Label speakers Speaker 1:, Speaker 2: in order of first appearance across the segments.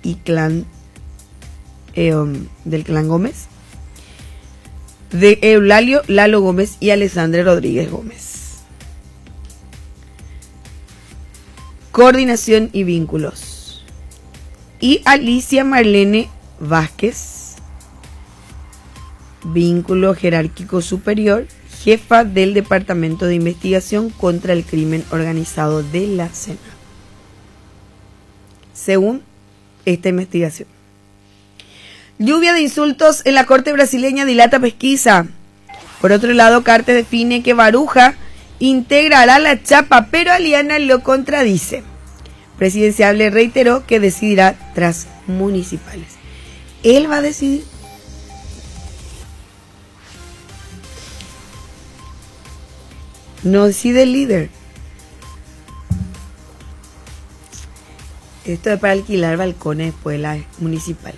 Speaker 1: y del clan Gómez, de Eulalio Lalo Gómez y Alessandra Rodríguez Gómez. Coordinación y vínculos. Y Alicia Marlene Vázquez, vínculo jerárquico superior, jefa del Departamento de Investigación contra el Crimen Organizado de la SENA. Según esta investigación. Lluvia de insultos en la corte brasileña dilata pesquisa. Por otro lado, Cartes define que Baruja integrará la chapa, pero Aliana lo contradice. Presidenciable reiteró que decidirá tras municipales. Él va a decidir. No decide el líder. Esto es para alquilar balcones después de las municipales.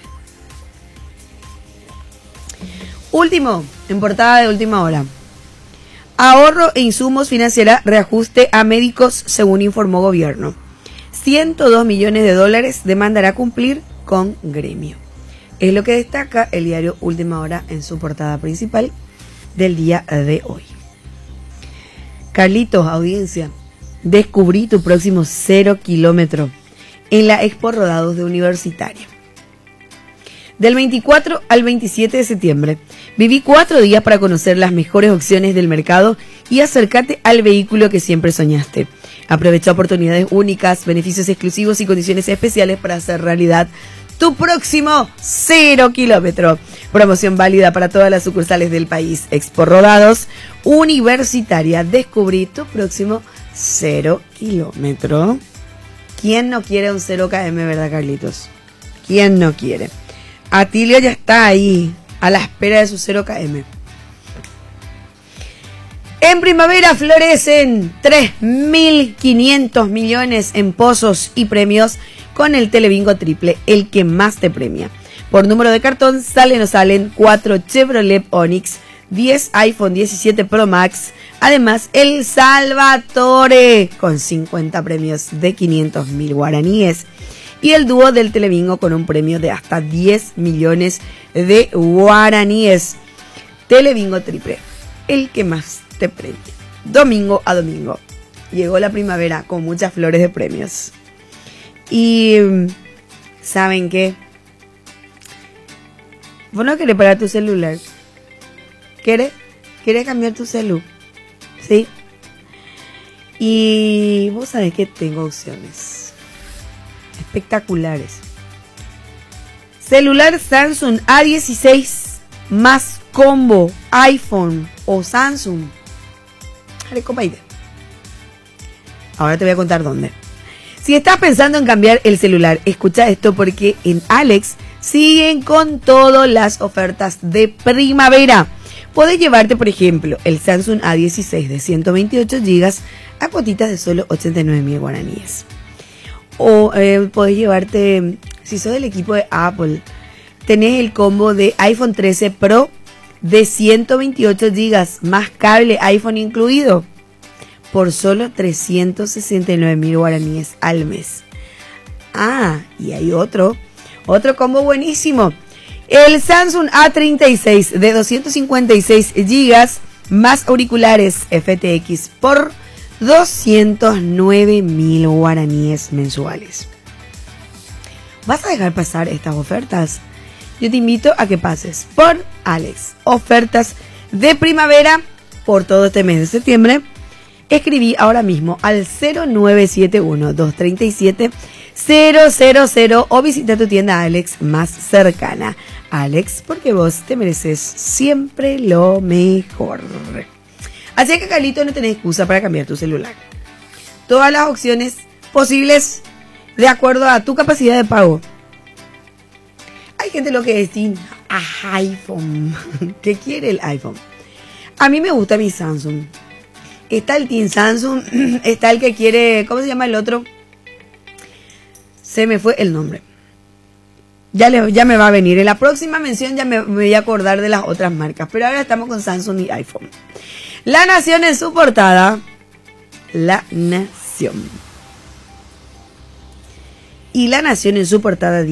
Speaker 1: Último, en portada de última hora. Ahorro e insumos financiará reajuste a médicos, según informó gobierno. 102 millones de dólares demandará cumplir con gremio. Es lo que destaca el diario Última Hora en su portada principal del día de hoy. Carlitos, audiencia, descubrí tu próximo 0 kilómetro en la Expo Rodados de Universitaria. Del 24 al 27 de septiembre, viví 4 días para conocer las mejores opciones del mercado y acércate al vehículo que siempre soñaste. Aprovecha oportunidades únicas, beneficios exclusivos y condiciones especiales para hacer realidad tu próximo 0 kilómetro. Promoción válida para todas las sucursales del país. Expo Rodados Universitaria. Descubrí tu próximo 0 kilómetro. ¿Quién no quiere un 0 km, verdad, Carlitos? ¿Quién no quiere? Atilio ya está ahí, a la espera de su 0 km. En primavera florecen 3.500 millones en pozos y premios con el Telebingo Triple, el que más te premia. Por número de cartón, salen o salen 4 Chevrolet Onix, 10 iPhone 17 Pro Max, además el Salvatore con 50 premios de 500.000 guaraníes y el dúo del Telebingo con un premio de hasta 10 millones de guaraníes. Telebingo Triple, el que más te premia. Domingo a domingo. Llegó la primavera con muchas flores de premios. Y ¿saben qué? ¿Vos no querés parar tu celular? ¿Querés cambiar tu celu? ¿Sí? Y vos sabés que tengo opciones espectaculares. Celular Samsung A16 más combo iPhone o Samsung. Ahora te voy a contar dónde. Si estás pensando en cambiar el celular, escucha esto porque en Alex siguen con todas las ofertas de primavera. Podés llevarte, por ejemplo, el Samsung A16 de 128 GB a cuotitas de solo 89.000 guaraníes. O podés llevarte, si sos del equipo de Apple, tenés el combo de iPhone 13 Pro de 128 GB más cable iPhone incluido por solo 369.000 guaraníes al mes. Ah, y hay otro combo buenísimo. El Samsung A36 de 256 GB más auriculares FTX por 209.000 guaraníes mensuales. ¿Vas a dejar pasar estas ofertas? Yo te invito a que pases por Alex. Ofertas de primavera por todo este mes de septiembre. Escribí ahora mismo al 0971-237-000 o visita tu tienda Alex más cercana. Alex, porque vos te mereces siempre lo mejor. Así que, Carlito, no tenés excusa para cambiar tu celular. Todas las opciones posibles de acuerdo a tu capacidad de pago. Hay gente lo que decir iPhone. ¿Qué quiere el iPhone? A mí me gusta mi Samsung. Está el Team Samsung, está el que quiere, ¿cómo se llama el otro? Se me fue el nombre. Ya me va a venir. En la próxima mención ya me voy a acordar de las otras marcas. Pero ahora estamos con Samsung y iPhone. La Nación en su portada. La Nación. Y La Nación en su portada